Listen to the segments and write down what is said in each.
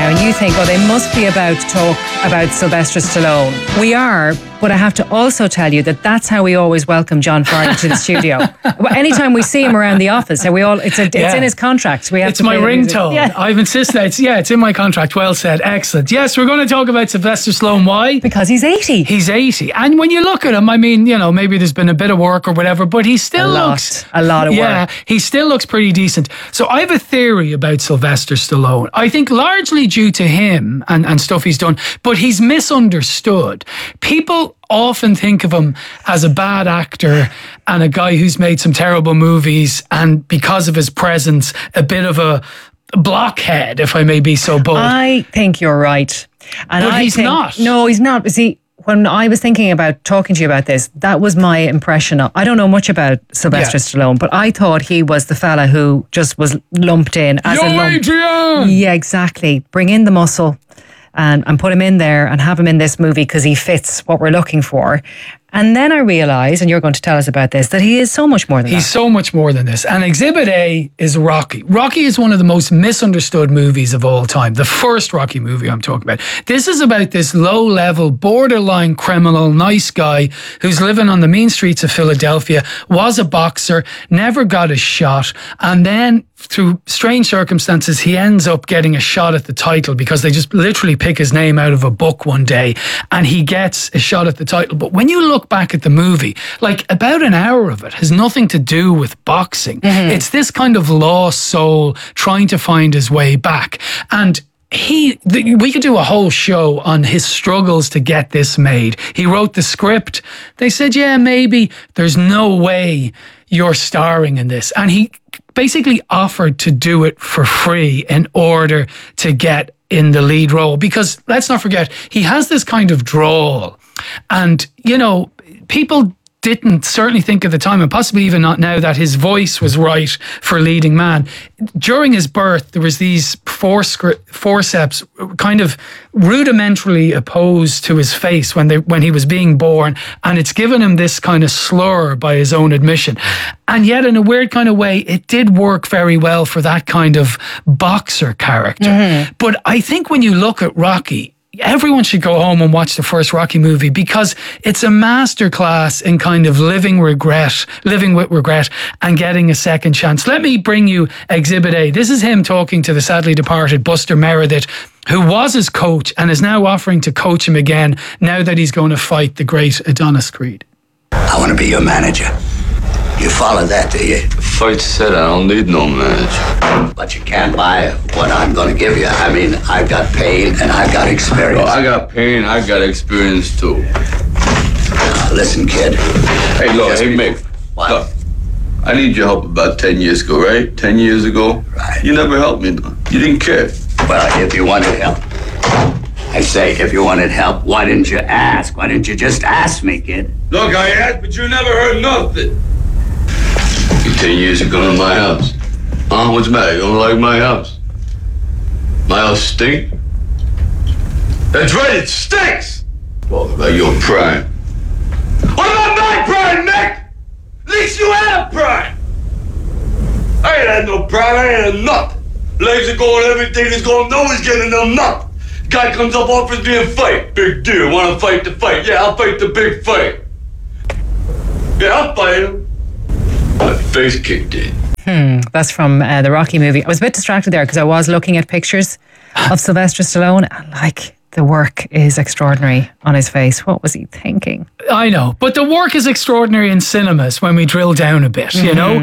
and you think, oh, they must be about to talk about Sylvester Stallone. We are, but I have to also tell you that that's how we always welcome John Farney to the studio. Anytime we see him around the office, it's in his contract. It's my ringtone. Yeah. I've insisted. It's in my contract. Well said. Excellent. Yes, we're going to talk about Sylvester Stallone. Why? Because he's 80. He's 80. And when you look at him, I mean, maybe there's been a bit of work or whatever, but he still looks... A lot of work. Yeah, he still looks pretty decent. So I have a theory about Sylvester Stallone. I think largely due to him and stuff he's done, but he's misunderstood. People often think of him as a bad actor and a guy who's made some terrible movies, and because of his presence, a bit of a blockhead, if I may be so bold. I think you're right. But he's not. No, he's not. See, when I was thinking about talking to you about this, that was my impression of... I don't know much about Sylvester Stallone, but I thought he was the fella who just was lumped in as a lump. Adrian! Yeah, exactly. Bring in the muscle and put him in there and have him in this movie because he fits what we're looking for. And then I realised, and you're going to tell us about this, that he is so much more than that. He's so much more than this. And Exhibit A is Rocky. Rocky is one of the most misunderstood movies of all time. The first Rocky movie I'm talking about. This is about this low-level, borderline criminal, nice guy who's living on the mean streets of Philadelphia, was a boxer, never got a shot, and then through strange circumstances, he ends up getting a shot at the title because they just literally pick his name out of a book one day and he gets a shot at the title. But when you look back at the movie, like about an hour of it has nothing to do with boxing. Mm-hmm. It's this kind of lost soul trying to find his way back. And we could do a whole show on his struggles to get this made. He wrote the script. They said, yeah, maybe there's no way you're starring in this. And he basically offered to do it for free in order to get in the lead role. Because let's not forget, he has this kind of drawl. And, people didn't certainly think at the time, and possibly even not now, that his voice was right for leading man. During his birth, there was these forceps kind of rudimentarily opposed to his face when he was being born, and it's given him this kind of slur by his own admission. And yet, in a weird kind of way, it did work very well for that kind of boxer character. Mm-hmm. But I think when you look at Rocky, everyone should go home and watch the first Rocky movie because it's a masterclass in kind of living with regret and getting a second chance. Let me bring you Exhibit A. This is him talking to the sadly departed Buster Meredith, who was his coach and is now offering to coach him again now that he's going to fight the great Adonis Creed. I want to be your manager. You follow that, do you? Fight said I don't need no manager. But you can't buy what I'm going to give you. I mean, I've got pain and I've got experience. Oh, I got pain, I got experience too. Listen, kid. Hey, look, hey, Mick. What? Look, I need your help about 10 years ago, right? 10 years ago? Right. You never helped me, though. You didn't care. Well, if you wanted help. I say, if you wanted help, why didn't you ask? Why didn't you just ask me, kid? Look, I asked, but you never heard nothing. 10 years ago in my house. Huh? What's the matter? You don't like my house? My house stink? That's right, it stinks! Talk about your prime. What about my prime, Nick? At least you have prime! I ain't had no prime, I ain't had nothing. Legs are going, everything is going, no one's getting them nothing. Guy comes up, offers me a fight. Big deal, wanna fight the fight? Yeah, I'll fight the big fight. Yeah, I'll fight him. My face kicked in. That's from the Rocky movie. I was a bit distracted there because I was looking at pictures of Sylvester Stallone and the work is extraordinary on his face. What was he thinking? I know, but the work is extraordinary in cinemas when we drill down a bit, you know?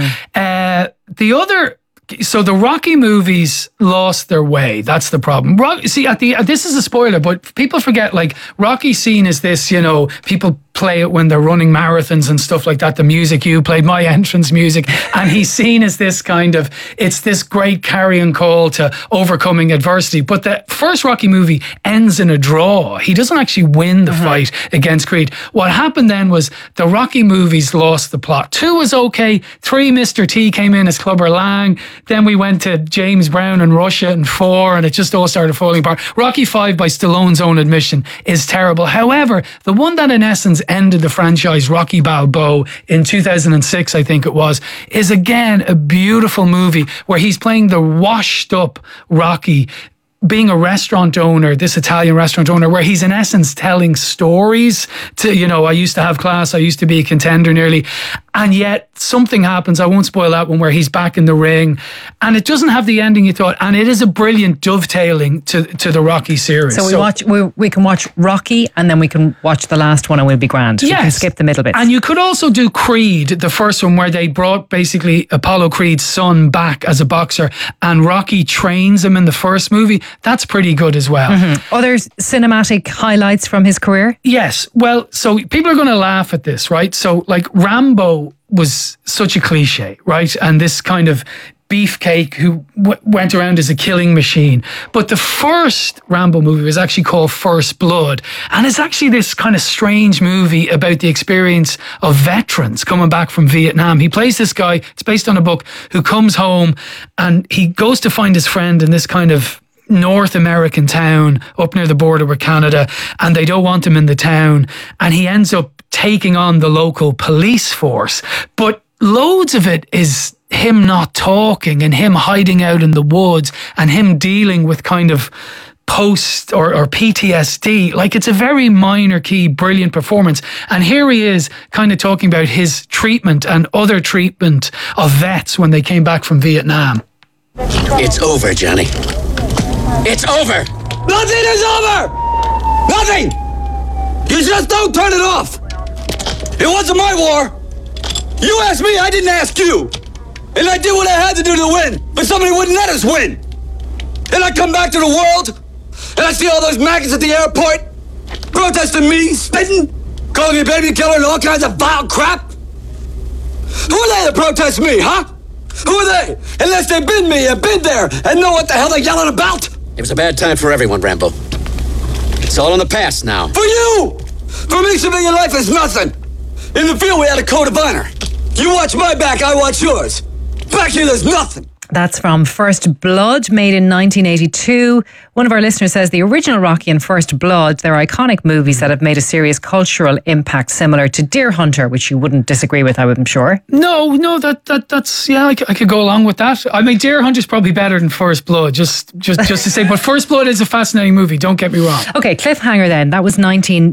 So the Rocky movies lost their way. That's the problem. This is a spoiler, but people forget, Rocky's seen as this, people play it when they're running marathons and stuff like that. The music, you played my entrance music, and he's seen as this it's this great carrying call to overcoming adversity. But the first Rocky movie ends in a draw. He doesn't actually win the fight against Creed. What happened then was the Rocky movies lost the plot. 2 was okay. 3, Mr. T came in as Clubber Lang. Then we went to James Brown and Russia and 4, and it just all started falling apart. Rocky 5, by Stallone's own admission, is terrible. However, the one that in essence ended the franchise, Rocky Balboa, in 2006, I think it was, is again a beautiful movie where he's playing the washed up Rocky being a restaurant owner, this Italian restaurant owner, where he's in essence telling stories to, I used to have class, I used to be a contender nearly. And yet something happens, I won't spoil that one, where he's back in the ring. And it doesn't have the ending you thought. And it is a brilliant dovetailing to the Rocky series. So we can watch Rocky and then we can watch the last one and we'll be grand. Yes. We can skip the middle bits. And you could also do Creed, the first one, where they brought basically Apollo Creed's son back as a boxer and Rocky trains him in the first movie. That's pretty good as well. Mm-hmm. Other cinematic highlights from his career? Yes. Well, so people are going to laugh at this, right? So like Rambo was such a cliche, right? And this kind of beefcake who went around as a killing machine. But the first Rambo movie was actually called First Blood. And it's actually this kind of strange movie about the experience of veterans coming back from Vietnam. He plays this guy, it's based on a book, who comes home and he goes to find his friend in this kind of North American town up near the border with Canada, and they don't want him in the town. And he ends up taking on the local police force. But loads of it is him not talking and him hiding out in the woods and him dealing with kind of post or PTSD. Like, it's a very minor key, brilliant performance. And here he is kind of talking about his treatment and other treatment of vets when they came back from Vietnam. It's over, Johnny. It's over. Nothing is over. Nothing. You just don't turn it off. It wasn't my war. You asked me, I didn't ask you. And I did what I had to do to win, but somebody wouldn't let us win. And I come back to the world, and I see all those maggots at the airport protesting me, spitting, calling me baby killer and all kinds of vile crap. Who are they to protest me, huh? Who are they? Unless they've been me and been there and know what the hell they're yelling about. It was a bad time for everyone, Rambo. It's all in the past now. For you! For me, civilian life is nothing. In the field, we had a code of honor. You watch my back, I watch yours. Back here, there's nothing. That's from First Blood, made in 1982. One of our listeners says the original Rocky and First Blood, they're iconic movies that have made a serious cultural impact, similar to Deer Hunter, which you wouldn't disagree with, I'm sure. No, that's yeah, I could go along with that. I mean, Deer Hunter's probably better than First Blood, just to say. But First Blood is a fascinating movie. Don't get me wrong. Okay, Cliffhanger then. That was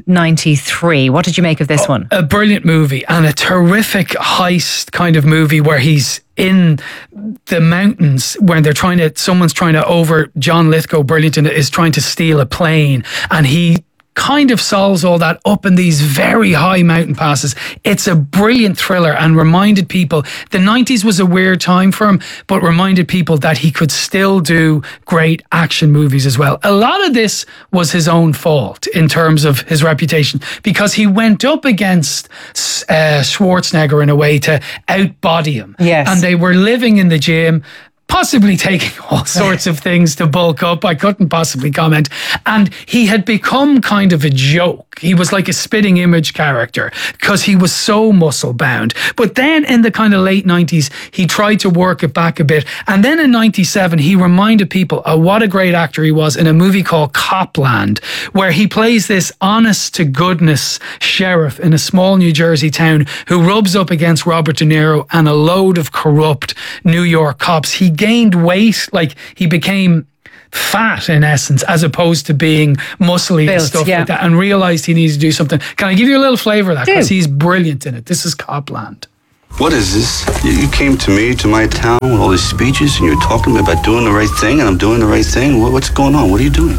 1993. What did you make of this one? A brilliant movie and a terrific heist kind of movie where he's in the mountains when someone's trying to John Lithgow, brilliant in it, is trying to steal a plane, and he kind of solves all that up in these very high mountain passes. It's a brilliant thriller and reminded people the 90s was a weird time for him, but reminded people that he could still do great action movies as well. A lot of this was his own fault in terms of his reputation, because he went up against Schwarzenegger in a way to outbody him. Yes. And they were living in the gym, possibly taking all sorts of things to bulk up. I couldn't possibly comment. And he had become kind of a joke. He was like a spitting image character because he was so muscle bound. But then in the kind of late 90s, he tried to work it back a bit. And then in 97, he reminded people of what a great actor he was in a movie called Copland, where he plays this honest to goodness sheriff in a small New Jersey town who rubs up against Robert De Niro and a load of corrupt New York cops. He gained weight, like he became fat in essence, as opposed to being muscly and stuff like that, and realised he needed to do something. Can I give you a little flavour of that? Because he's brilliant in it. This is Copland. What is this? You came to me, to my town, with all these speeches, and you're talking to me about doing the right thing, and I'm doing the right thing. What's going on? What are you doing?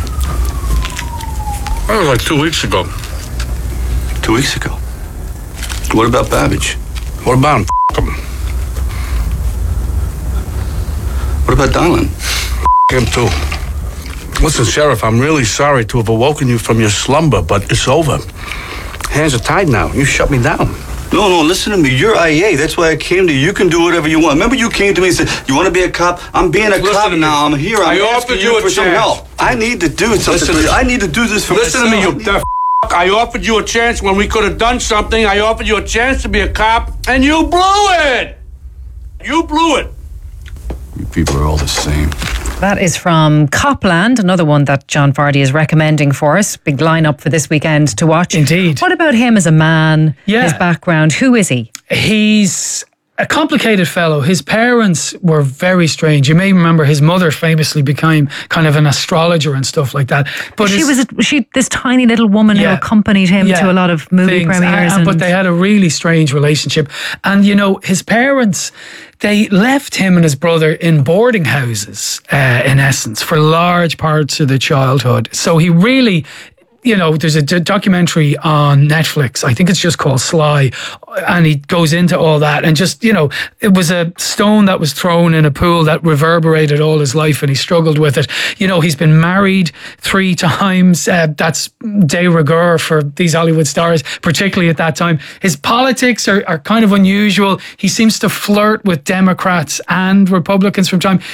That was like 2 weeks ago. 2 weeks ago? What about Babbage? What about him? F*** him. What about Donlin? Him too. Listen, Sheriff, I'm really sorry to have awoken you from your slumber, but it's over. Hands are tied now. You shut me down. No, listen to me. You're IA. That's why I came to you. You can do whatever you want. Remember you came to me and said, you want to be a cop? I'm being a cop now. I'm here. I'm asking you for some help. I need to do something. I need to do this for myself. Listen to me, you deaf f***. I offered you a chance when we could have done something. I offered you a chance to be a cop, and you blew it. You blew it. You people are all the same. That is from Copland, another one that John Fardy is recommending for us. Big lineup for this weekend to watch. Indeed. What about him as a man? Yeah. His background? Who is he? He's a complicated fellow. His parents were very strange. You may remember his mother famously became kind of an astrologer and stuff like that. But she was this tiny little woman who accompanied him to a lot of movie premieres. But they had a really strange relationship. And, you know, his parents, they left him and his brother in boarding houses, in essence, for large parts of their childhood. So he really... You know, there's a documentary on Netflix, I think it's just called Sly, and he goes into all that, and just, you know, it was a stone that was thrown in a pool that reverberated all his life, and he struggled with it. You know, he's been married 3 times. That's de rigueur for these Hollywood stars, particularly at that time. His politics are kind of unusual. He seems to flirt with Democrats and Republicans from time.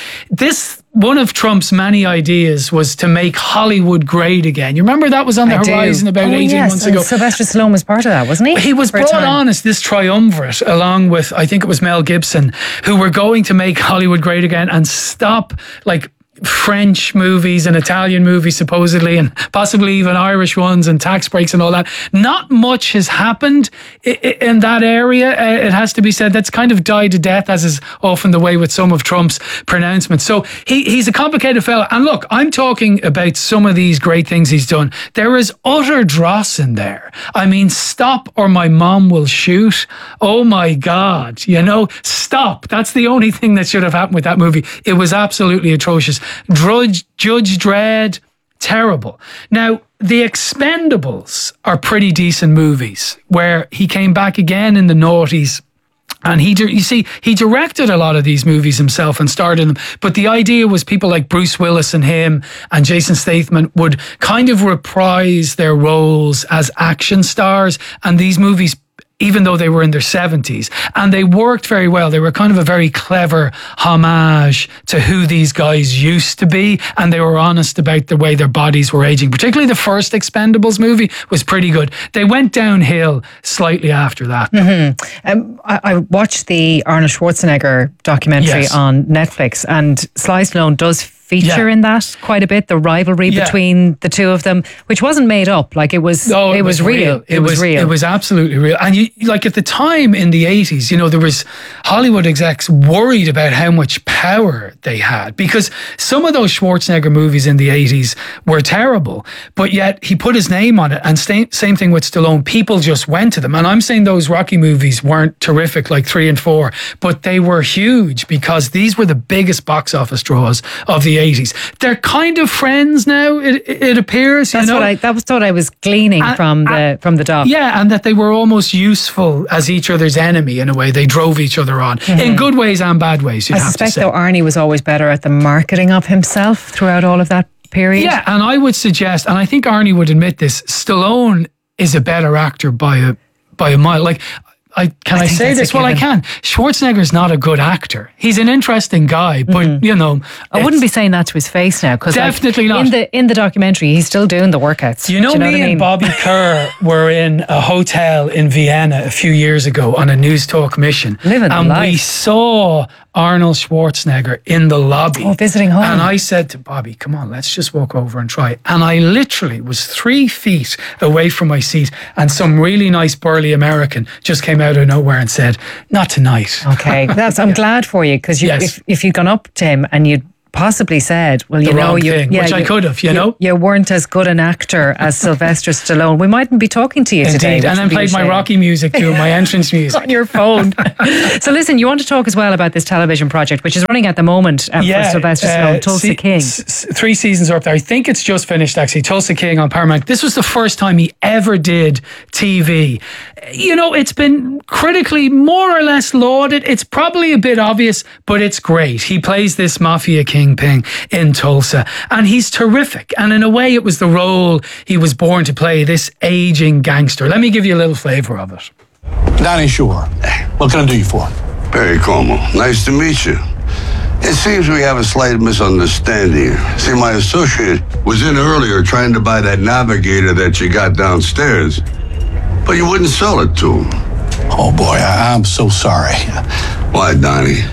One of Trump's many ideas was to make Hollywood great again. You remember that was on the horizon about 18 months ago? Sylvester Stallone was part of that, wasn't he? He was brought on as this triumvirate, along with, I think it was Mel Gibson, who were going to make Hollywood great again and stop, like, French movies and Italian movies supposedly, and possibly even Irish ones, and tax breaks and all that. Not much has happened in that area, it has to be said. That's kind of died to death, as is often the way with some of Trump's pronouncements. So he's a complicated fellow. And look, I'm talking about some of these great things he's done. There is utter dross in there. I mean, Stop or My Mom Will Shoot. Oh my God, you know, Stop. That's the only thing that should have happened with that movie. It was absolutely atrocious. Judge Dredd, terrible. Now, The Expendables are pretty decent movies, where he came back again in the noughties. And he directed a lot of these movies himself and starred in them. But the idea was people like Bruce Willis and him and Jason Statham would kind of reprise their roles as action stars. And these movies, even though they were in their 70s, and they worked very well. They were kind of a very clever homage to who these guys used to be, and they were honest about the way their bodies were aging. Particularly the first Expendables movie was pretty good. They went downhill slightly after that. Mm-hmm. I watched the Arnold Schwarzenegger documentary on Netflix, and Sly Stallone does feature in that quite a bit, the rivalry between the two of them, which wasn't made up. Like, it was real. It was real. It was absolutely real. And like at the time in the 80s, you know, there was Hollywood execs worried about how much power they had, because some of those Schwarzenegger movies in the 80s were terrible, but yet he put his name on it. And same thing with Stallone. People just went to them. And I'm saying those Rocky movies weren't terrific, like 3 and 4, but they were huge because these were the biggest box office draws of the 80s. They're kind of friends now, it appears. That's what I was gleaning from the doc. Yeah, and that they were almost useful as each other's enemy in a way. They drove each other on in good ways and bad ways. I suspect though Arnie was always better at the marketing of himself throughout all of that period. Yeah, and I would suggest, and I think Arnie would admit this, Stallone is a better actor by a mile. Like, Can I say this? Well, I can. Schwarzenegger's not a good actor. He's an interesting guy, but you know, I wouldn't be saying that to his face now, because definitely not. In the documentary, he's still doing the workouts. You know, me and Bobby Kerr were in a hotel in Vienna a few years ago on a News Talk mission, and we saw Arnold Schwarzenegger in the lobby, visiting home. And I said to Bobby, "Come on, let's just walk over and try." And I literally was 3 feet away from my seat, and some really nice burly American just came out of nowhere and said, "Not tonight." Okay, I'm glad for you, because if you'd gone up to him and you'd possibly said, well, you know, which I could have, you know, you weren't as good an actor as Sylvester Stallone, we mightn't be talking to you today. And then played my Rocky music too, my entrance music on your phone. So listen, you want to talk as well about this television project, which is running at the moment for Sylvester Stallone, Tulsa King. 3 seasons are up there. I think it's just finished actually. Tulsa King on Paramount. This was the first time he ever did TV. You know, it's been critically more or less lauded. It's probably a bit obvious, but it's great. He plays this mafia kingpin in Tulsa, and he's terrific. And in a way, it was the role he was born to play, this aging gangster. Let me give you a little flavour of it. Donnie Shore, what can I do you for? Barry Como, nice to meet you. It seems we have a slight misunderstanding. See, my associate was in earlier trying to buy that Navigator that you got downstairs, but you wouldn't sell it to him. Oh boy, I'm so sorry. Why, Donnie?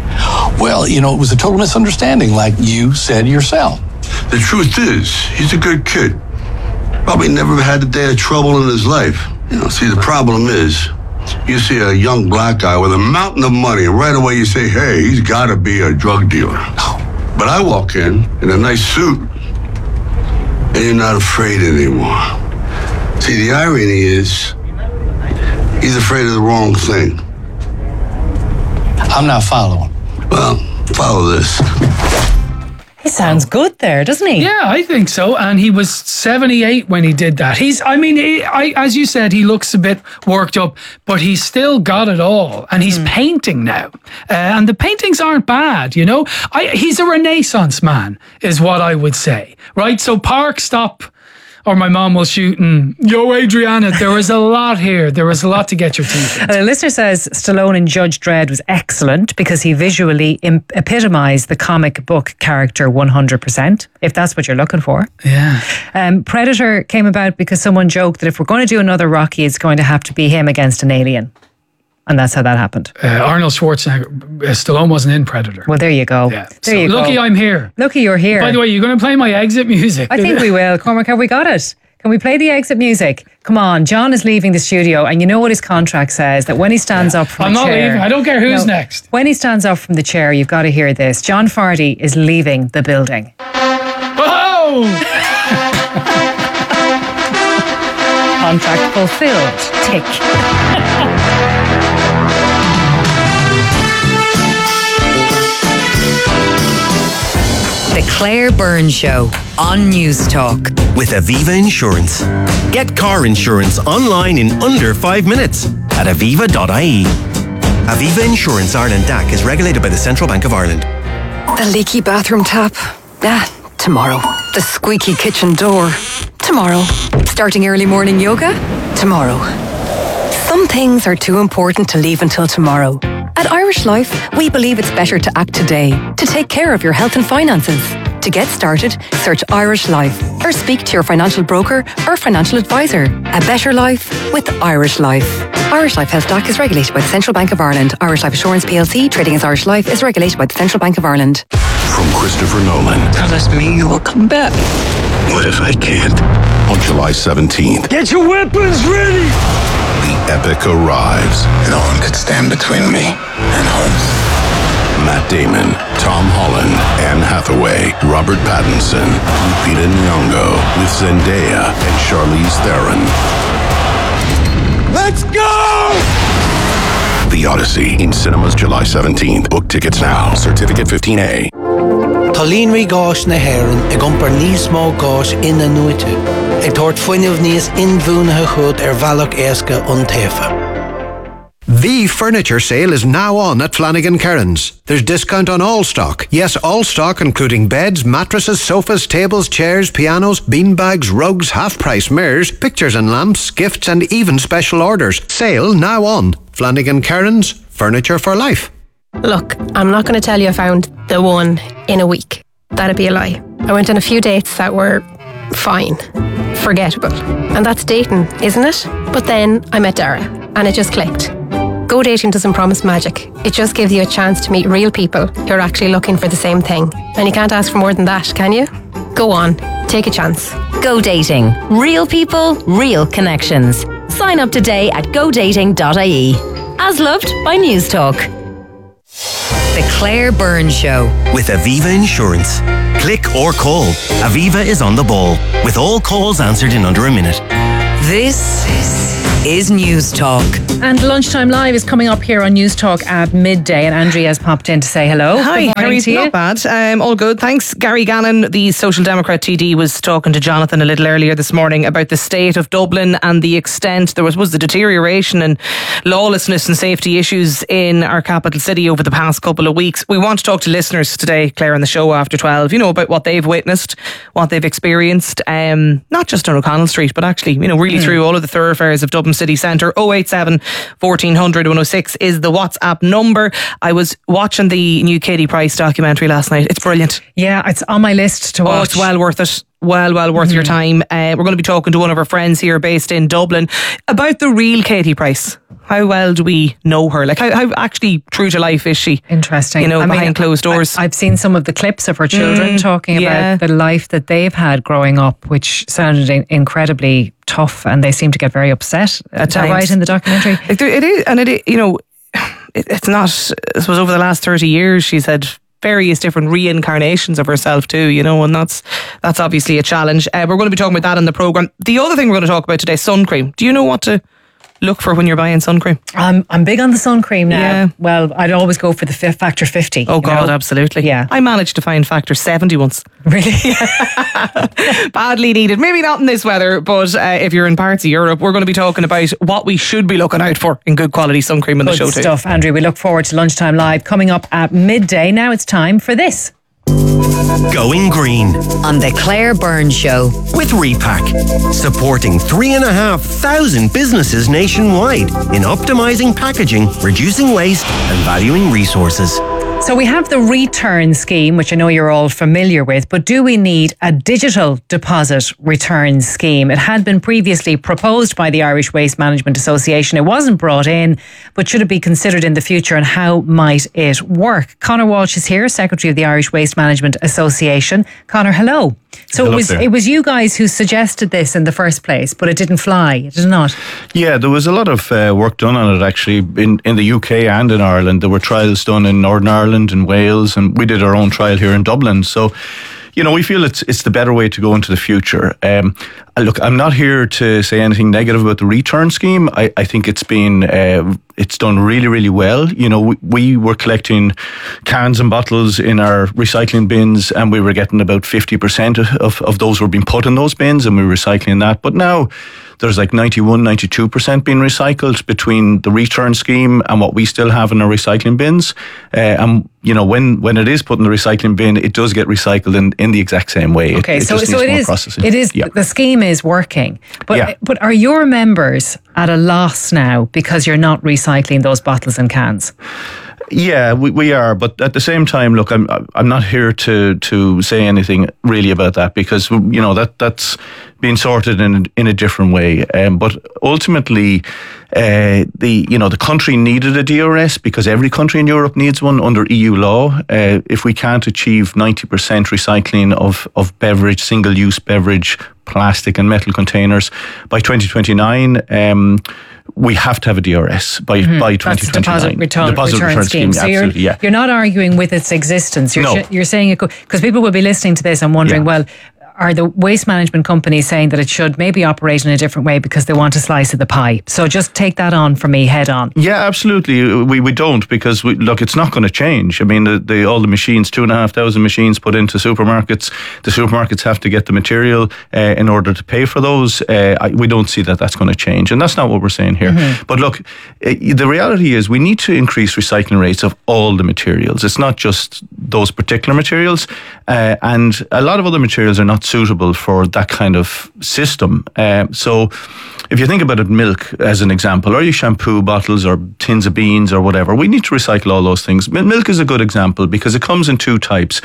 Well, you know, it was a total misunderstanding, like you said yourself. The truth is, he's a good kid. Probably never had a day of trouble in his life. You know, see, the problem is, You see a young black guy with a mountain of money, and right away you say, hey, he's got to be a drug dealer. But I walk in a nice suit, and you're not afraid anymore. See, the irony is, he's afraid of the wrong thing. I'm not following. Well, follow this. He sounds good there, doesn't he? Yeah, I think so. And he was 78 when he did that. As you said, he looks a bit worked up, but he's still got it all. And he's painting now. And the paintings aren't bad, you know. He's a Renaissance man, is what I would say. Right? So park, stop, or my mom will shoot. And, yo, Adriana, there was a lot here. There was a lot to get your teeth into. A listener says Stallone in Judge Dredd was excellent because he visually epitomised the comic book character 100%, if that's what you're looking for. Yeah. Predator came about because someone joked that if we're going to do another Rocky, it's going to have to be him against an alien. And that's how that happened. Arnold Schwarzenegger, Stallone wasn't in Predator. Well, there you go. Yeah. There you go. Lucky I'm here. Lucky you're here. By the way, you're going to play my exit music. I think we will. Cormac, have we got it? Can we play the exit music? Come on, John is leaving the studio, and you know what his contract says, that when he stands up from the chair... I'm not leaving. I don't care who's next. When he stands up from the chair, you've got to hear this. John Fardy is leaving the building. Whoa! Contract fulfilled. Tick. The Claire Byrne Show on News Talk. With Aviva Insurance. Get car insurance online in under 5 minutes at aviva.ie. Aviva Insurance Ireland DAC is regulated by the Central Bank of Ireland. The leaky bathroom tap. Tomorrow. The squeaky kitchen door. Tomorrow. Starting early morning yoga. Tomorrow. Some things are too important to leave until tomorrow. At Irish Life, we believe it's better to act today to take care of your health and finances. To get started, search Irish Life or speak to your financial broker or financial advisor. A better life with Irish Life. Irish Life Health DAC is regulated by the Central Bank of Ireland. Irish Life Assurance PLC, trading as Irish Life, is regulated by the Central Bank of Ireland. From Christopher Nolan. Promise me you will come back. What if I can't? On July 17th. Get your weapons ready! The epic arrives. No one could stand between me and home. Matt Damon, Tom Holland, Anne Hathaway, Robert Pattinson, Lupita Nyong'o, with Zendaya and Charlize Theron. Let's go! The Odyssey in cinemas July 17th. Book tickets now. Certificate 15A. Tolín rí gáis na héireann ag iompar níos mó gáis ina nuite. Ag tabhairt foiineamh níos inmhúnathe chud bhealach éasca an taofa. The furniture sale is now on at Flanagan Kerins. There's discount on all stock. Yes, all stock including beds, mattresses, sofas, tables, chairs, pianos, beanbags, rugs, half-price mirrors, pictures and lamps, gifts and even special orders. Sale now on. Flanagan Kerins, furniture for life. Look, I'm not going to tell you I found the one in a week. That'd be a lie. I went on a few dates that were fine, forgettable. And that's dating, isn't it? But then I met Dara and it just clicked. Go dating doesn't promise magic. It just gives you a chance to meet real people who are actually looking for the same thing. And you can't ask for more than that, can you? Go on, take a chance. Go dating. Real people, real connections. Sign up today at godating.ie. As loved by News Talk. The Claire Byrne Show. With Aviva Insurance. Click or call. Aviva is on the ball. With all calls answered in under a minute. This is News Talk. And Lunchtime Live is coming up here on News Talk at midday, and Andrea has popped in to say hello. Hi, Harry. Not bad. All good, thanks. Gary Gannon, the Social Democrat TD, was talking to Jonathan a little earlier this morning about the state of Dublin and the extent there was the deterioration and lawlessness and safety issues in our capital city over the past couple of weeks. We want to talk to listeners today, Claire, on the show after 12, about what they've witnessed, what they've experienced, not just on O'Connell Street, but actually, really through all of the thoroughfares of Dublin City Centre. 087 1400 106 is the WhatsApp number. I was watching the new Katie Price documentary last night. It's brilliant. Yeah, it's on my list to watch. Oh, it's well worth it. well worth your time. We're going to be talking to one of our friends here based in Dublin about the real Katie Price. How well do we know her? Like, how actually true to life is she? Interesting. You know, behind closed doors. I've seen some of the clips of her children talking about the life that they've had growing up, which sounded incredibly tough, and they seem to get very upset. Is that right in the documentary? It is, and it's not, I suppose over the last 30 years she's had various different reincarnations of herself too, you know, and that's obviously a challenge. We're going to be talking about that in the programme. The other thing we're going to talk about today, sun cream. Do you know what to look for when you're buying sun cream? I'm big on the sun cream now. Yeah. Well, I'd always go for the factor 50. Oh God, absolutely. Yeah. I managed to find factor 70 once. Really? Badly needed. Maybe not in this weather, but if you're in parts of Europe, we're going to be talking about what we should be looking out for in good quality sun cream on the show too. Good stuff, Andrew. We look forward to Lunchtime Live coming up at midday. Now it's time for this. Going green on the Claire Byrne Show with Repack, supporting 3,500 businesses nationwide in optimizing packaging, reducing waste and valuing resources. So we have the return scheme, which I know you're all familiar with, but do we need a digital deposit return scheme? It had been previously proposed by the Irish Waste Management Association. It wasn't brought in, but should it be considered in the future, and how might it work? Conor Walsh is here, Secretary of the Irish Waste Management Association. Conor, hello. So hello, it was you guys who suggested this in the first place, but it didn't fly, did it not? Yeah, there was a lot of work done on it actually in the UK and in Ireland. There were trials done in Northern Ireland and Wales, and we did our own trial here in Dublin. So, you know, we feel it's the better way to go into the future. Look, I'm not here to say anything negative about the return scheme. I think it's done really, really well. You know, we were collecting cans and bottles in our recycling bins, and we were getting about 50% of those were being put in those bins, and we were recycling that. But now there's like 91, 92% being recycled between the return scheme and what we still have in our recycling bins. And, you know, when it is put in the recycling bin, it does get recycled in the exact same way. Okay, so it is, yeah. The scheme is working. But are your members at a loss now because you're not recycling those bottles and cans? Yeah, we are, but at the same time, look, I'm not here to say anything really about that, because you know that's being sorted in a different way. But ultimately, the country needed a DRS because every country in Europe needs one under EU law. If we can't achieve 90% recycling of beverage, single-use beverage, plastic and metal containers by 2029. We have to have a DRS by 2029. That's deposit return scheme. So absolutely, you're not arguing with its existence. You're saying it because people will be listening to this and wondering, well, are the waste management companies saying that it should maybe operate in a different way because they want a slice of the pie? So just take that on for me head on. Yeah, absolutely. We don't, because look, it's not going to change. I mean, all the machines, 2,500 machines put into supermarkets. The supermarkets have to get the material in order to pay for those. We don't see that that's going to change, and that's not what we're saying here. Mm-hmm. But look, the reality is we need to increase recycling rates of all the materials. It's not just those particular materials, and a lot of other materials are not suitable for that kind of system. So if you think about it, milk as an example, or your shampoo bottles or tins of beans or whatever, we need to recycle all those things. Milk is a good example because it comes in two types.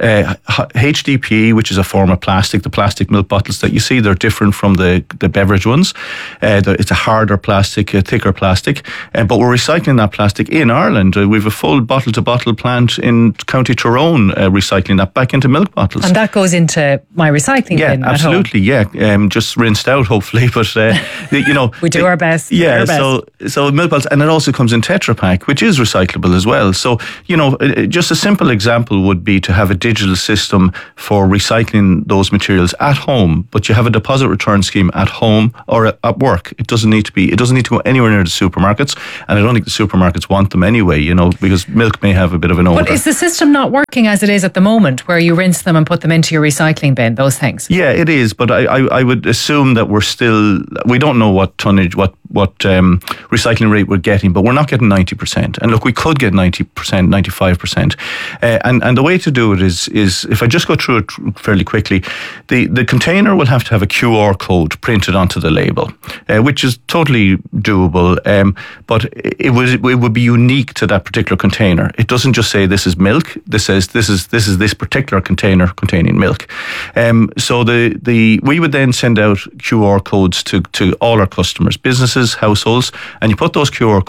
HDPE, which is a form of plastic, the plastic milk bottles that you see, they're different from the beverage ones. It's a harder plastic, a thicker plastic, but we're recycling that plastic in Ireland. We have a full bottle-to-bottle plant in County Tyrone recycling that back into milk bottles. And that goes into my recycling bin at absolutely, home. Yeah. Just rinsed out, hopefully, but you know, we do our best. Yeah. So milk bottles, and it also comes in Tetra Pak, which is recyclable as well. So you know, just a simple example would be to have a digital system for recycling those materials at home, but you have a deposit return scheme at home or at work. It doesn't need to go anywhere near the supermarkets, and I don't think the supermarkets want them anyway. You know, because milk may have a bit of an odor. But is the system not working as it is at the moment, where you rinse them and put them into your recycling bin? Those things. Yeah, it is, but I would assume that we don't know what tonnage, what recycling rate we're getting, but we're not getting 90%. And look, we could get 90%, 95%. And the way to do it is if I just go through it fairly quickly, the container will have to have a QR code printed onto the label, which is totally doable, but it would be unique to that particular container. It doesn't just say this is milk. This says this is this particular container containing milk. So we would then send out QR codes to all our customers, businesses, households, and you put those QR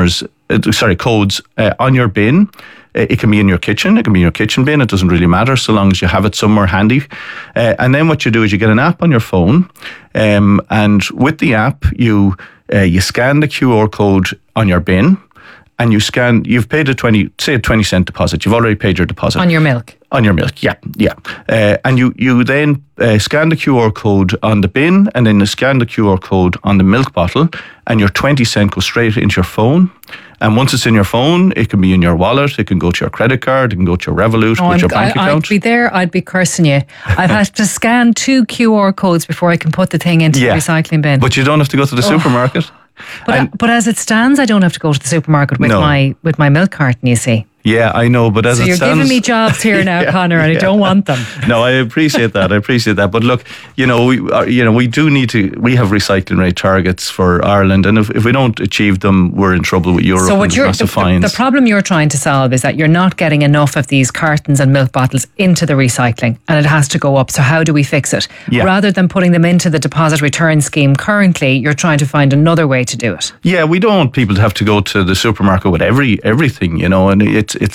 codes on your bin. It can be in your kitchen. It can be in your kitchen bin. It doesn't really matter so long as you have it somewhere handy. And then what you do is you get an app on your phone, and with the app you scan the QR code on your bin, and you've paid a 20-cent deposit. You've already paid your deposit. On your milk? On your milk, yeah. And you then scan the QR code on the bin, and then you scan the QR code on the milk bottle, and your 20 cent goes straight into your phone. And once it's in your phone, it can be in your wallet, it can go to your credit card, it can go to your Revolut, go to your bank account. I'd be there, I'd be cursing you. I've had to scan 2 QR codes before I can put the thing into the recycling bin. But you don't have to go to the supermarket. But as it stands, I don't have to go to the supermarket with my milk carton, you see. Yeah, I know, but as it stands... So you're giving me jobs here now, Conor, and I don't want them. No, I appreciate that. But look, we do need to... We have recycling rate targets for Ireland, and if we don't achieve them, we're in trouble with Europe. So the problem you're trying to solve is that you're not getting enough of these cartons and milk bottles into the recycling, and it has to go up. So how do we fix it? Yeah. Rather than putting them into the deposit return scheme currently, you're trying to find another way to do it. Yeah, we don't want people to have to go to the supermarket with everything, and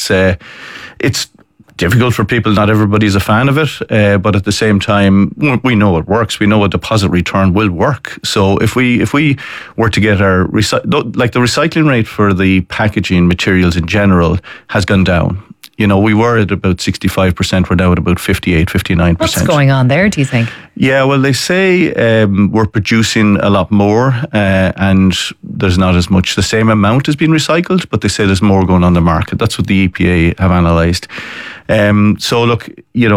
it's difficult for people. Not everybody's a fan of it, but at the same time, we know it works. We know a deposit return will work. So if we were to get our the recycling rate for the packaging materials in general has gone down. We were at about 65%. We're now at about 58, 59%. What's going on there, do you think? Yeah, well, they say we're producing a lot more and there's not as much. The same amount has been recycled, but they say there's more going on the market. That's what the EPA have analysed. So look,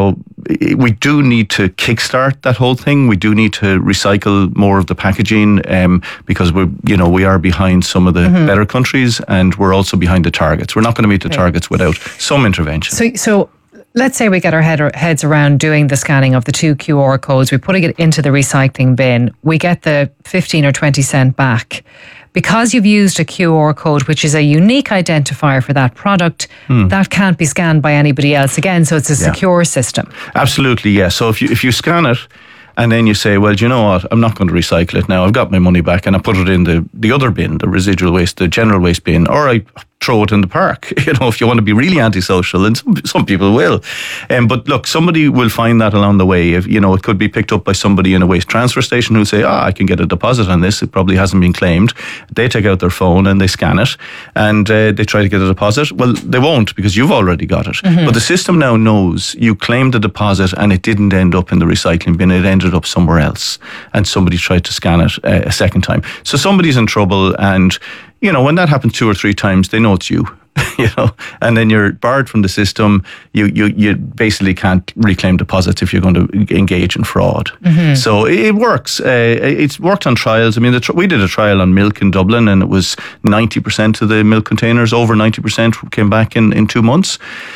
we do need to kickstart that whole thing. We do need to recycle more of the packaging because we are behind some of the better countries, and we're also behind the targets. We're not going to meet the targets without some intervention. So let's say we get our heads around doing the scanning of the 2 QR codes. We're putting it into the recycling bin. We get the 15 or 20 cent back. Because you've used a QR code, which is a unique identifier for that product, that can't be scanned by anybody else again. So it's a secure system. Absolutely, yeah. So if you scan it and then you say, well, do you know what? I'm not going to recycle it now. I've got my money back, and I put it in the other bin, the residual waste, the general waste bin, or I throw it in the park, if you want to be really antisocial, and some people will. But look, somebody will find that along the way. If, it could be picked up by somebody in a waste transfer station who say, I can get a deposit on this. It probably hasn't been claimed. They take out their phone and they scan it and they try to get a deposit. Well, they won't because you've already got it. But the system now knows you claimed the deposit and it didn't end up in the recycling bin. It ended up somewhere else and somebody tried to scan it a second time. So somebody's in trouble, and when that happens 2 or 3 times, they know it's you, and then you're barred from the system. You basically can't reclaim deposits if you're going to engage in fraud. So it works. It's worked on trials. I mean, we did a trial on milk in Dublin, and it was 90% of the milk containers, over 90% came back in 2 months.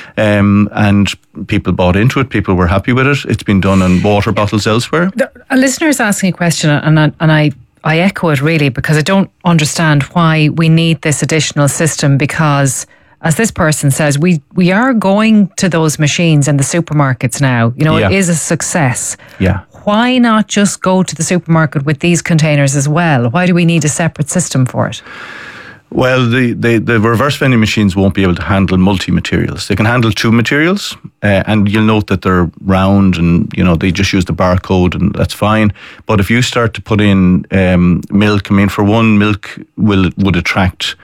And people bought into it. People were happy with it. It's been done on water bottles elsewhere. A listener is asking a question, and I echo it really, because I don't understand why we need this additional system, because as this person says, we are going to those machines in the supermarkets now. It is a success. Yeah. Why not just go to the supermarket with these containers as well? Why do we need a separate system for it? Well, the reverse vending machines won't be able to handle multi-materials. They can handle 2 materials, and you'll note that they're round and, they just use the barcode, and that's fine. But if you start to put in milk, for one, milk would attract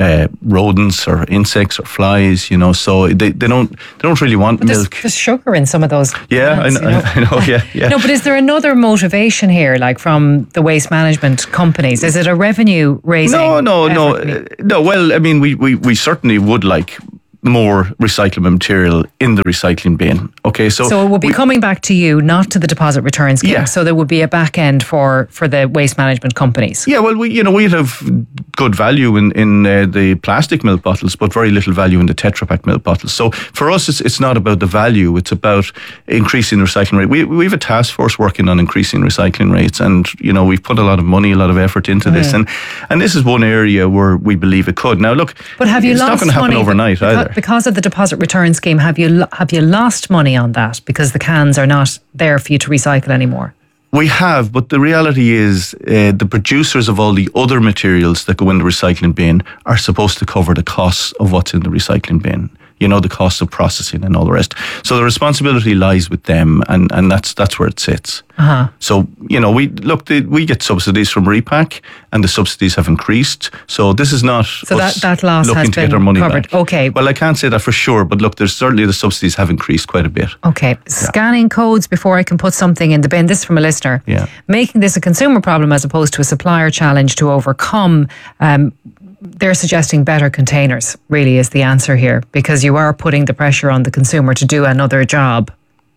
rodents or insects or flies, so they don't really want milk. There's sugar in some of those. Yeah, plants, I know. Yeah. No, but is there another motivation here, like from the waste management companies? Is it a revenue raising? No. Well, we certainly would like more recyclable material in the recycling bin. Okay, so it will be coming back to you, not to the deposit return scheme. Yeah. So there would be a back end for the waste management companies. Yeah, well, we'd have good value in the plastic milk bottles, but very little value in the Tetra Pak milk bottles. So for us, it's not about the value; it's about increasing the recycling rate. We have a task force working on increasing recycling rates, and we've put a lot of money, a lot of effort into this, and this is one area where we believe it could. Now, look, but have you it's lost not going to happen money overnight either. there. Because of the deposit return scheme, have you lost money on that because the cans are not there for you to recycle anymore? We have, but the reality is the producers of all the other materials that go in the recycling bin are supposed to cover the costs of what's in the recycling bin. You know, the cost of processing and all the rest. So the responsibility lies with them, and that's where it sits. Uh-huh. So, you know, we get subsidies from Repack, and the subsidies have increased. So this is not that loss looking has to get been our money covered. back. Okay. Well, I can't say that for sure, but look, there's certainly the subsidies have increased quite a bit. Okay. Scanning codes before I can put something in the bin. This is from a listener. Yeah. Making this a consumer problem as opposed to a supplier challenge to overcome. They're suggesting better containers, really, is the answer here, because you are putting the pressure on the consumer to do another job.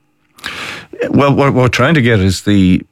Well, what we're trying to get is the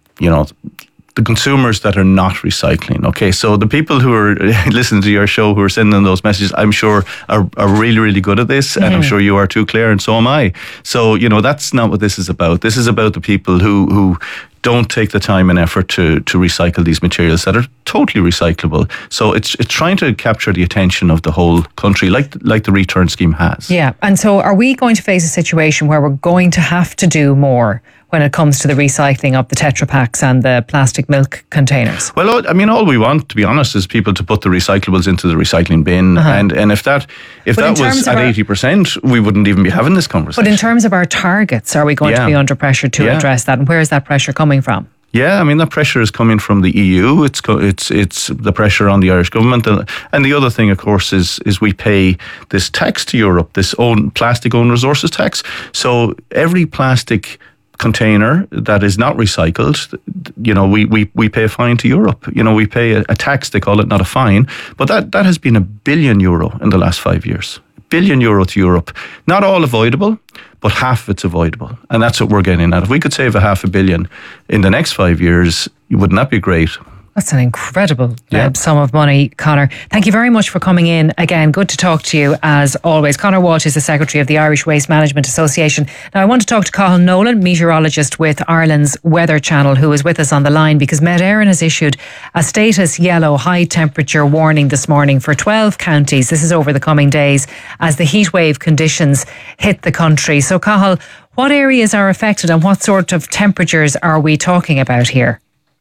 consumers that are not recycling. Okay, so the people who are listening to your show, who are sending those messages, I'm sure are really, really good at this, and I'm sure you are too, Claire, and so am I. So, you know, that's not what this is about. This is about the people who don't take the time and effort to recycle these materials that are totally recyclable. So it's trying to capture the attention of the whole country, like the return scheme has. Yeah, and so are we going to face a situation where we're going to have to do more when it comes to the recycling of the Tetra Paks and the plastic milk containers? Well, I mean, all we want, to be honest, is people to put the recyclables into the recycling bin. And if that was at 80%, we wouldn't even be having this conversation. But in terms of our targets, are we going to be under pressure to address that? And where is that pressure coming from? Yeah, I mean, that pressure is coming from the EU. It's the pressure on the Irish government. And the other thing, of course, is we pay this tax to Europe, this plastic own resources tax. So every plastic container that is not recycled, you know, we pay a fine to Europe. You know, we pay a tax, they call it, not a fine. But that has been €1 billion in the last 5 years. €1 billion to Europe. Not all avoidable, but half of it's avoidable. And that's what we're getting at. If we could save $500 million in the next 5 years, wouldn't that be great? That's an incredible sum of money, Conor. Thank you very much for coming in. Again, good to talk to you as always. Conor Walsh is the Secretary of the Irish Waste Management Association. Now, I want to talk to Cathal Nolan, meteorologist with Ireland's Weather Channel, who is with us on the line because Met Éireann has issued a status yellow high temperature warning this morning for 12 counties. This is over the coming days as the heatwave conditions hit the country. So, Cathal, what areas are affected and what sort of temperatures are we talking about here?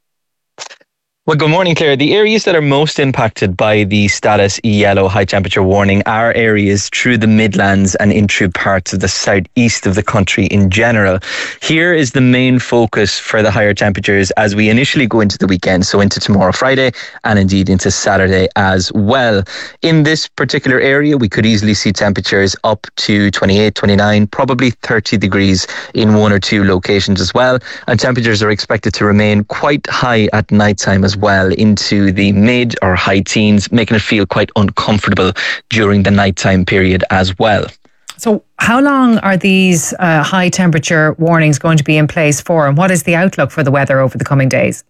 Well, good morning, Claire. The areas that are most impacted by the status yellow high temperature warning are areas through the Midlands and in through parts of the southeast of the country in general. Here is the main focus for the higher temperatures as we initially go into the weekend, so into tomorrow, Friday, and indeed into Saturday as well. In this particular area, we could easily see temperatures up to 28, 29, probably 30 degrees in one or two locations as well. And temperatures are expected to remain quite high at night time as well, into the mid or high teens, making it feel quite uncomfortable during the nighttime period as well. So how long are these high temperature warnings going to be in place for, and what is the outlook for the weather over the coming days?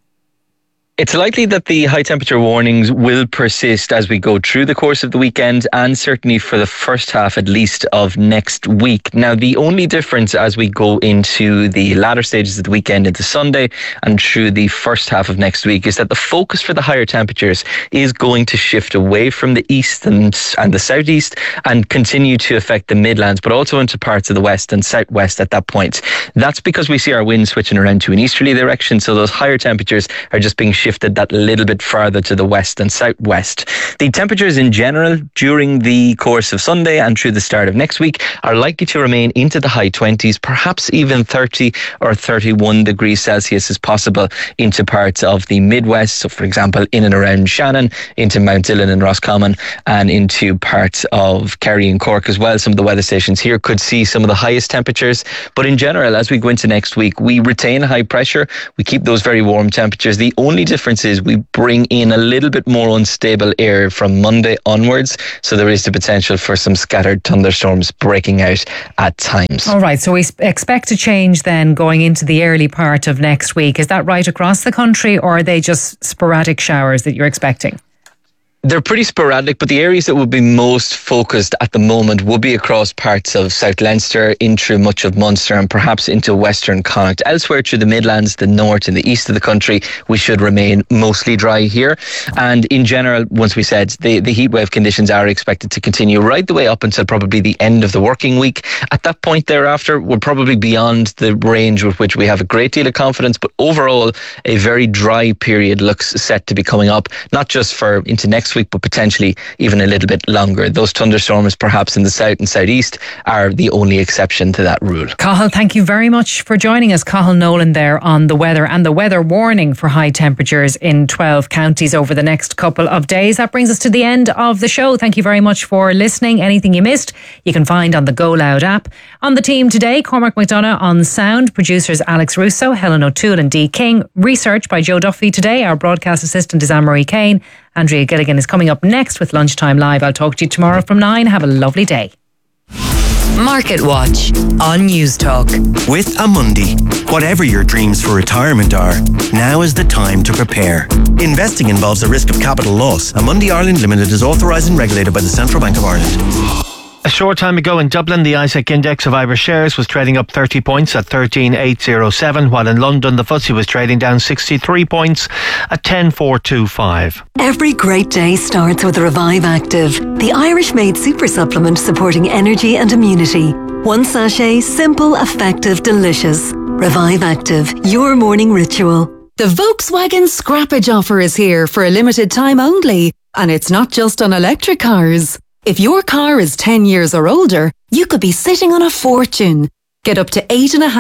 It's likely that the high temperature warnings will persist as we go through the course of the weekend and certainly for the first half at least of next week. Now, the only difference as we go into the latter stages of the weekend into Sunday and through the first half of next week is that the focus for the higher temperatures is going to shift away from the east and the southeast and continue to affect the Midlands, but also into parts of the west and southwest at that point. That's because we see our wind switching around to an easterly direction, so those higher temperatures are just being shifted that little bit further to the west and southwest. The temperatures in general during the course of Sunday and through the start of next week are likely to remain into the high 20s, perhaps even 30 or 31 degrees Celsius is possible into parts of the Midwest. So, for example, in and around Shannon, into Mount Dillon and Roscommon, and into parts of Kerry and Cork as well. Some of the weather stations here could see some of the highest temperatures. But in general, as we go into next week, we retain high pressure. We keep those very warm temperatures. The only difference is we bring in a little bit more unstable air from Monday onwards. So there is the potential for some scattered thunderstorms breaking out at times. All right. So we expect a change then going into the early part of next week. Is that right across the country, or are they just sporadic showers that you're expecting? They're pretty sporadic, but the areas that would be most focused at the moment would be across parts of South Leinster, in through much of Munster and perhaps into Western Connacht. Elsewhere through the Midlands, the north and the east of the country, we should remain mostly dry here. And in general, once we said, the heatwave conditions are expected to continue right the way up until probably the end of the working week. At that point thereafter, we're probably beyond the range with which we have a great deal of confidence, but overall, a very dry period looks set to be coming up, not just for into next week, but potentially even a little bit longer. Those thunderstorms perhaps in the south and southeast are the only exception to that rule. Cathal, thank you very much for joining us. Cathal Nolan there on the weather and the weather warning for high temperatures in 12 counties over the next couple of days. That brings us to the end of the show. Thank you very much for listening. Anything you missed, you can find on the Go Loud app. On the team today, Cormac McDonough on sound, producers Alex Russo, Helen O'Toole and Dee King. Research by Joe Duffy today. Our broadcast assistant is Anne-Marie Kane. Andrea Gilligan is coming up next with Lunchtime Live. I'll talk to you tomorrow from 9. Have a lovely day. Market Watch on News Talk. With Amundi, whatever your dreams for retirement are, now is the time to prepare. Investing involves a risk of capital loss. Amundi Ireland Limited is authorised and regulated by the Central Bank of Ireland. A short time ago in Dublin, the ISEC index of Irish shares was trading up 30 points at 13,807, while in London the FTSE was trading down 63 points at 10,425. Every great day starts with Revive Active, the Irish-made super supplement supporting energy and immunity. One sachet, simple, effective, delicious. Revive Active, your morning ritual. The Volkswagen Scrappage offer is here for a limited time only, and it's not just on electric cars. If your car is 10 years or older, you could be sitting on a fortune. Get up to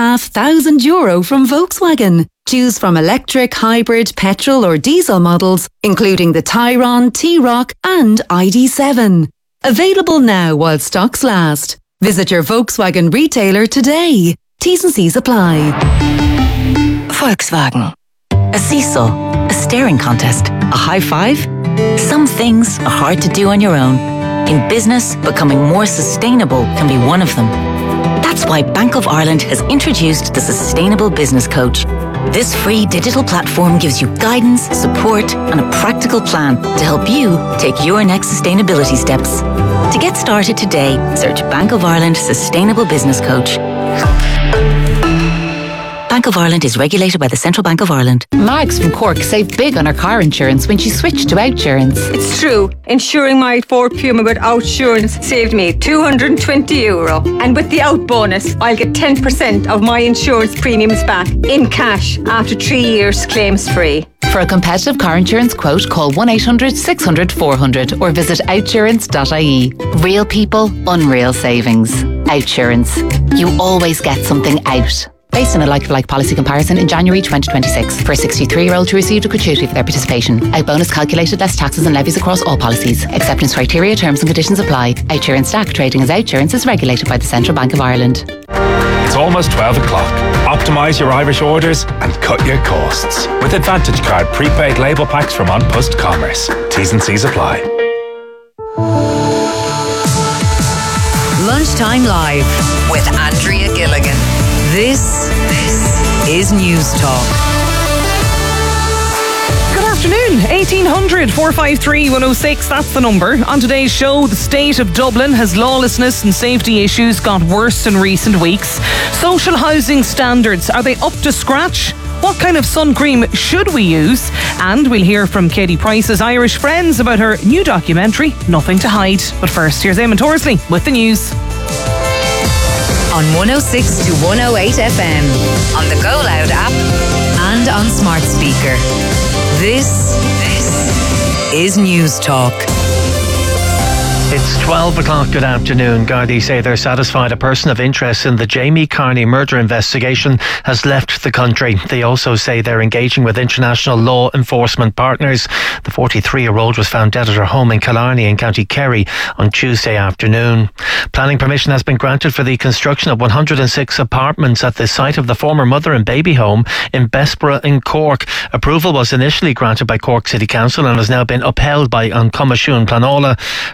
€8,500 from Volkswagen. Choose from electric, hybrid, petrol or diesel models, including the Tayron, T-Roc and ID.7. Available now while stocks last. Visit your Volkswagen retailer today. T's and C's apply. Volkswagen. A seesaw, a staring contest, a high five. Some things are hard to do on your own. In business, becoming more sustainable can be one of them. That's why Bank of Ireland has introduced the Sustainable Business Coach. This free digital platform gives you guidance, support, and a practical plan to help you take your next sustainability steps. To get started today, search Bank of Ireland Sustainable Business Coach. Bank of Ireland is regulated by the Central Bank of Ireland. Mags from Cork saved big on her car insurance when she switched to Outsurance. It's true. Insuring my Ford Puma with Outsurance saved me €220. And with the Out bonus, I'll get 10% of my insurance premiums back in cash after 3 years claims free. For a competitive car insurance quote, call 1-800-600-400 or visit outsurance.ie. Real people, unreal savings. Outsurance. You always get something out. Based on a like-for-like policy comparison in January 2026. For a 63-year-old who received a gratuity for their participation. Out bonus calculated less taxes and levies across all policies. Acceptance criteria, terms and conditions apply. Outsurance stack trading as Outsurance is regulated by the Central Bank of Ireland. It's almost 12 o'clock. Optimise your Irish orders and cut your costs. With Advantage Card prepaid label packs from On Post Commerce. T's and C's apply. Lunchtime Live with Andrea Gilligan. This is News Talk. Good afternoon. 1800 453 106, that's the number. On today's show, the state of Dublin has lawlessness and safety issues got worse in recent weeks. Social housing standards, are they up to scratch? What kind of sun cream should we use? And we'll hear from Katie Price's Irish Friends about her new documentary, Nothing to Hide. But first, here's Eamon Torsley with the news. On 106 to 108 FM, on the Go Loud app and on smart speaker. This is News Talk. It's 12 o'clock. Good afternoon. Gardaí say they're satisfied a person of interest in the Jamie Carney murder investigation has left the country. They also say they're engaging with international law enforcement partners. The 43-year-old was found dead at her home in Killarney in County Kerry on Tuesday afternoon. Planning permission has been granted for the construction of 106 apartments at the site of the former mother and baby home in Bessborough in Cork. Approval was initially granted by Cork City Council and has now been upheld by An Comisiún Pleanála. Carmel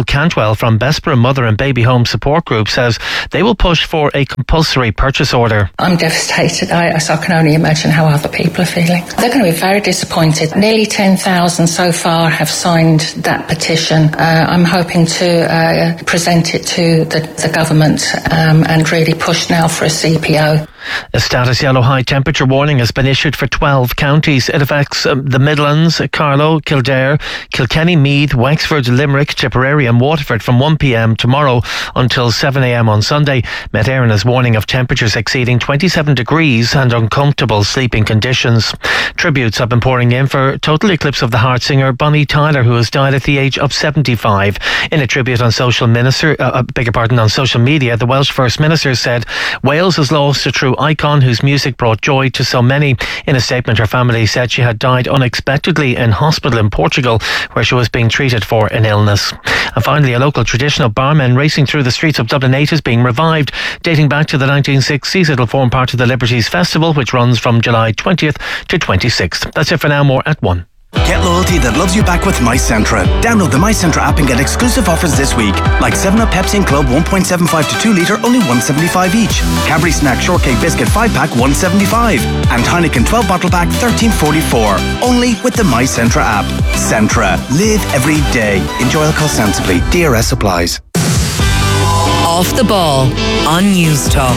Cantwell from Bessborough Mother and Baby Home Support Group says they will push for a compulsory purchase order. I'm devastated. I can only imagine how other people are feeling. They're going to be very disappointed. Nearly 10,000 so far have signed that petition. I'm hoping to present it to the government and really push now for a CPO. A status yellow high temperature warning has been issued for 12 counties. It affects the Midlands, Carlow, Kildare, Kilkenny, Meath, Wexford, Limerick, Tipperary and Waterford from 1 p.m. tomorrow until 7 a.m. on Sunday. Met Éireann is warning of temperatures exceeding 27 degrees and uncomfortable sleeping conditions. Tributes have been pouring in for total eclipse of the heart singer Bonnie Tyler, who has died at the age of 75. In a tribute on social media, the Welsh First Minister said Wales has lost a true icon whose music brought joy to so many. In a statement, her family said she had died unexpectedly in hospital in Portugal, where she was being treated for an illness. And finally, a local tradition of barmen racing through the streets of Dublin 8 is being revived. Dating back to the 1960s, it'll form part of the Liberties Festival, which runs from July 20th to 26th. That's it for now. More at 1. Get loyalty that loves you back with MyCentra. Download the MyCentra app and get exclusive offers this week, like 7-Up Pepsi and Club 1.75 to 2 litre, only $1.75 each. Cadbury Snack Shortcake Biscuit 5-pack, $1.75. And Heineken 12 bottle pack, $13.44. Only with the MyCentra app. Centra. Live every day. Enjoy alcohol sensibly. DRS applies. Off the Ball on News Talk.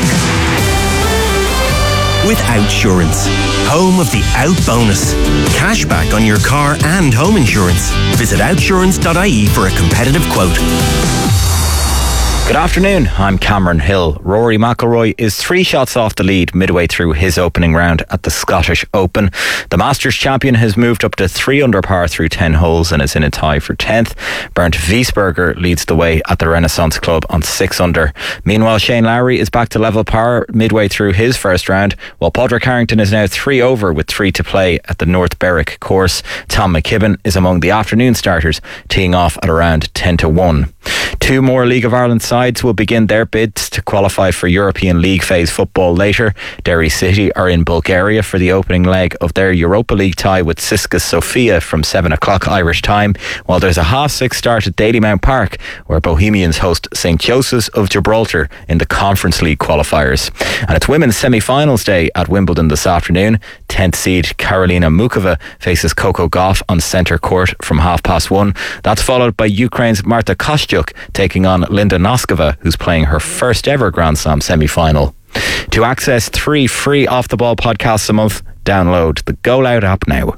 With Outsurance, home of the Out Bonus. Cashback on your car and home insurance. Visit outsurance.ie for a competitive quote. Good afternoon, I'm Cameron Hill. Rory McIlroy is 3 shots off the lead midway through his opening round at the Scottish Open. The Masters champion has moved up to 3 under par through 10 holes and is in a tie for 10th. Bernd Wiesberger leads the way at the Renaissance Club on 6 under. Meanwhile, Shane Lowry is back to level par midway through his first round, while Padraig Harrington is now 3 over with 3 to play at the North Berwick course. Tom McKibben is among the afternoon starters, teeing off at around 10 to 1. 2 more League of Ireland sides will begin their bids to qualify for European League phase football later. Derry City are in Bulgaria for the opening leg of their Europa League tie with CSKA Sofia from 7 o'clock Irish time, while there's a 6:30 start at Dalymount Park, where Bohemians host St Joseph's of Gibraltar in the Conference League qualifiers. And it's women's semi-finals day at Wimbledon this afternoon. 10th seed Karolina Mukova faces Coco Gauff on centre court from 1:30. That's followed by Ukraine's Marta Kostyuk taking on Linda Noskova, who's playing her first ever Grand Slam semi-final. To access 3 free Off the Ball podcasts a month, download the Go Loud app now.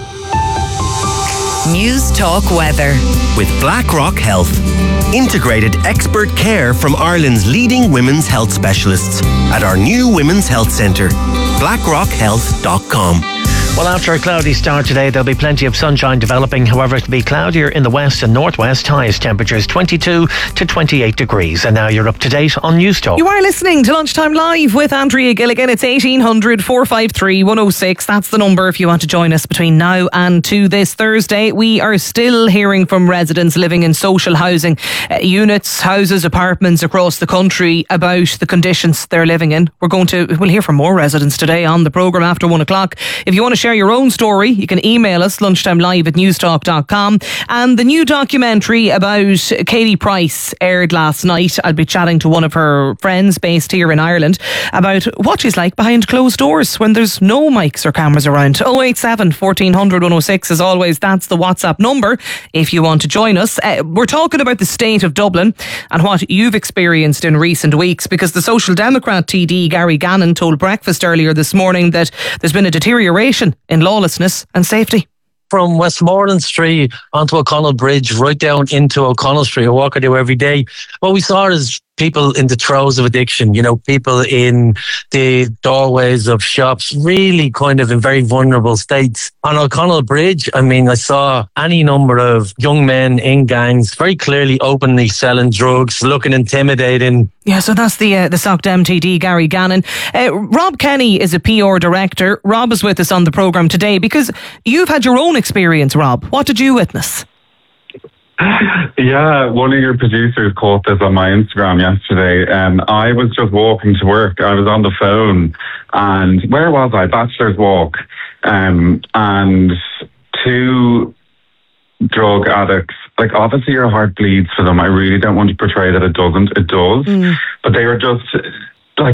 News Talk Weather. With BlackRock Health. Integrated expert care from Ireland's leading women's health specialists at our new Women's Health Centre. BlackRockHealth.com. Well, after a cloudy start today, there'll be plenty of sunshine developing. However, it'll be cloudier in the west and northwest. Highest temperatures 22 to 28 degrees. And now you're up to date on News Talk. You are listening to Lunchtime Live with Andrea Gilligan. It's 1800 453 106. That's the number if you want to join us between now and to this Thursday. We are still hearing from residents living in social housing units, houses, apartments across the country about the conditions they're living in. We'll hear from more residents today on the programme after 1 o'clock. If you want to share your own story, you can email us lunchtimelive@newstalk.com. And the new documentary about Katie Price aired last night. I'll be chatting to one of her friends based here in Ireland about what she's like behind closed doors when there's no mics or cameras around. 087 1400 106 as always. That's the WhatsApp number if you want to join us. We're talking about the state of Dublin and what you've experienced in recent weeks, because the Social Democrat TD Gary Gannon told Breakfast earlier this morning that there's been a deterioration in lawlessness and safety. From Westmoreland Street onto O'Connell Bridge, right down into O'Connell Street, a walk I do every day. What we saw is people in the throes of addiction, people in the doorways of shops, really kind of in very vulnerable states. On O'Connell Bridge, I saw any number of young men in gangs, very clearly openly selling drugs, looking intimidating. Yeah, so that's the SocDem TD Gary Gannon. Rob Kenny is a PR director. Rob is with us on the programme today because you've had your own experience, Rob. What did you witness? Yeah, one of your producers caught this on my Instagram yesterday. I was just walking to work. I was on the phone, and where was I? Bachelor's Walk. And 2 drug addicts like, obviously your heart bleeds for them. I really don't want to portray that it doesn't. It does. But they are just,